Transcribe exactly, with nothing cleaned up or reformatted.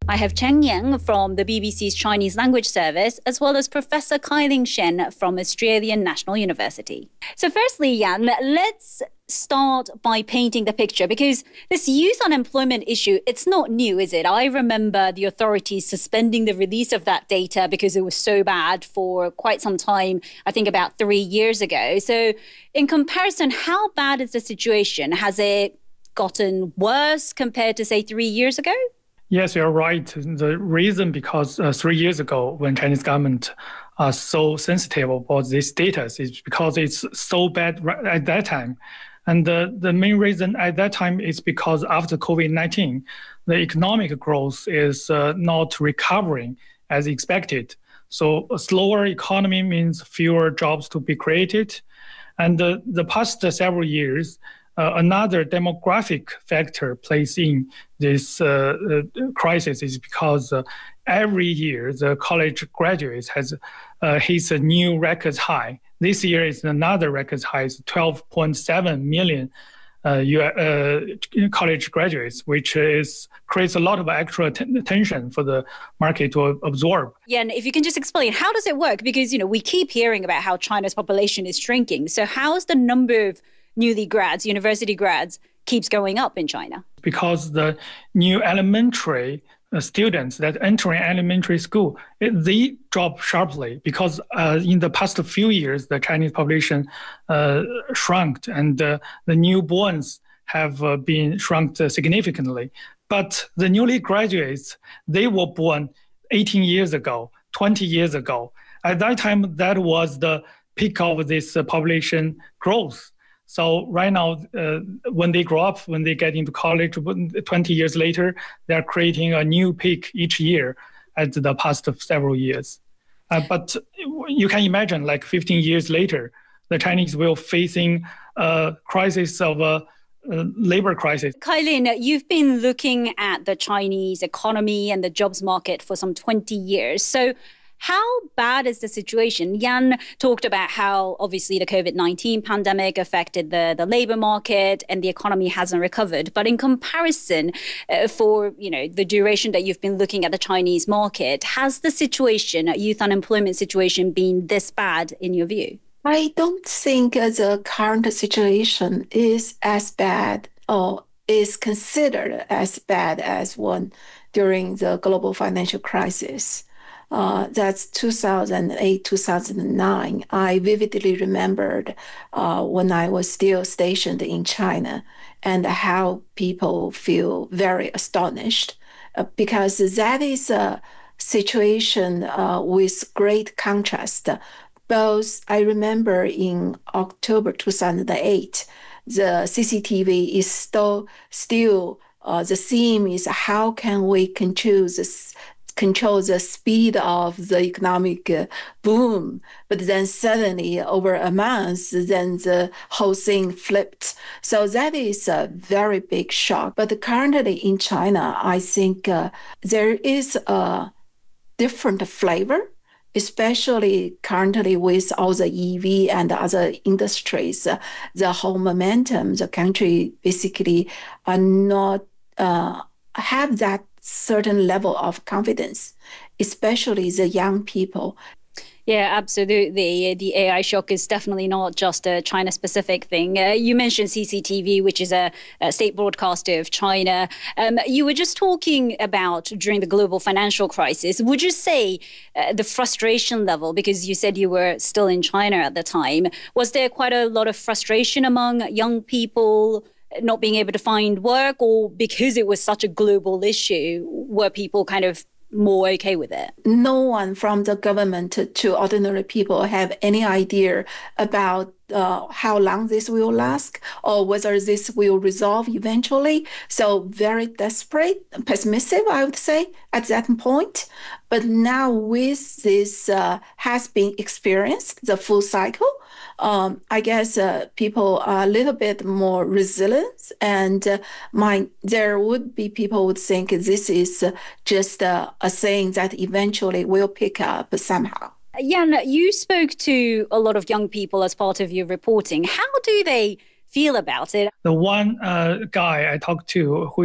I have Cheng Yang from the B B C's Chinese Language Service, as well as Professor Kai-Ling Shen from Australian National University. So firstly, Yan, let's start by painting the picture, because this youth unemployment issue, it's not new, is it? I remember the authorities suspending the release of that data because it was so bad for quite some time, I think about three years ago. So in comparison, how bad is the situation? Has it gotten worse compared to, say, three years ago? Yes, you're right. The reason because uh, three years ago, when Chinese government are so sensitive about this data, is because it's so bad at that time. And the, the main reason at that time is because after COVID nineteen, the economic growth is uh, not recovering as expected. So a slower economy means fewer jobs to be created. And the, the past several years, Uh, another demographic factor plays in this uh, uh, crisis is because uh, every year the college graduates has uh, hits a new record high. This year is another record high, it's twelve point seven million uh, uh, college graduates, which is creates a lot of extra t- attention for the market to absorb. Yeah, and if you can just explain, how does it work? Because, you know, we keep hearing about how China's population is shrinking. So how is the number of newly grads, university grads, keeps going up in China? Because the new elementary uh, students that enter elementary school, it, they drop sharply because uh, in the past few years, the Chinese population uh, shrunk and uh, the newborns have uh, been shrunk significantly. But the newly graduates, they were born eighteen years ago, twenty years ago. At that time, that was the peak of this uh, population growth. So right now, uh, when they grow up, when they get into college, twenty years later, they're creating a new peak each year at the past several years. Uh, but you can imagine, like fifteen years later, the Chinese will facing a crisis of a uh, labor crisis. Kai-Ling, you've been looking at the Chinese economy and the jobs market for some twenty years. So how bad is the situation? Yan talked about how obviously the COVID nineteen pandemic affected the, the labor market and the economy hasn't recovered. But in comparison, uh, for you know the duration that you've been looking at the Chinese market, has the situation, youth unemployment situation, been this bad in your view? I don't think the current situation is as bad or is considered as bad as one during the global financial crisis. Uh, that's two thousand eight, two thousand nine. I vividly remembered uh, when I was still stationed in China and how people feel very astonished uh, because that is a situation uh, with great contrast. Both, I remember in October two thousand eight, the C C T V is still, still uh, the theme is how can we control this control the speed of the economic uh, boom. But then suddenly over a month, then the whole thing flipped. So that is a very big shock. But currently in China, I think uh, there is a different flavor, especially currently with all the E V and other industries. Uh, the whole momentum, the country basically are not uh, have that certain level of confidence, especially the young people. Yeah, absolutely. The A I shock is definitely not just a China-specific thing. Uh, you mentioned C C T V, which is a, a state broadcaster of China. Um, you were just talking about during the global financial crisis. Would you say uh, the frustration level, because you said you were still in China at the time, was there quite a lot of frustration among young people not being able to find work, or because it was such a global issue, were people kind of more okay with it? No one from the government to, to ordinary people have any idea about uh, how long this will last or whether this will resolve eventually. So very desperate, pessimistic, I would say, at that point. But now with this uh, has been experienced, the full cycle, um, I guess uh, people are a little bit more resilient, and uh, my, there would be people would think this is uh, just uh, a thing that eventually will pick up somehow. Yan, you spoke to a lot of young people as part of your reporting. How do they feel about it? The one uh, guy I talked to who